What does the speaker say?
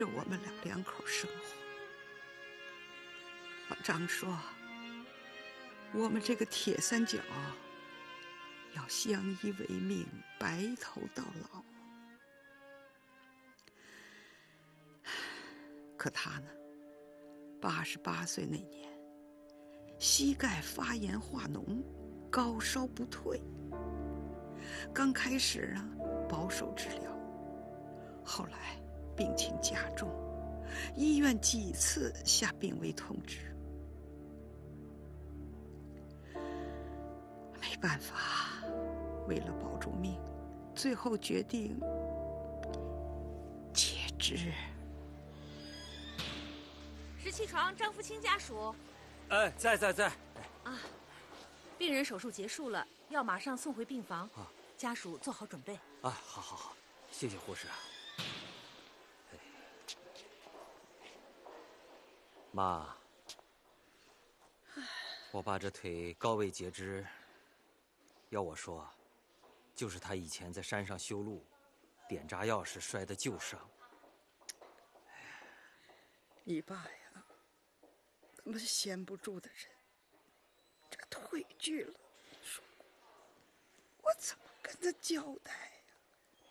着我们两口生活。老张说，我们这个铁三角要相依为命，白头到老。可他呢，88岁那年，膝盖发炎化脓，高烧不退。刚开始呢，保守治疗，后来病情加重，医院几次下病危通知。没办法，为了保住命，最后决定截肢。 17床张福清家属。 哎，在啊，病人手术结束了，要马上送回病房。家属做好准备。 啊，好，谢谢护士。妈，我爸这腿高位截肢，要我说，就是他以前在山上修路，点炸药时摔的旧伤。 你爸呀，那么闲不住的人，这腿锯了，你说我怎么跟他交代呀？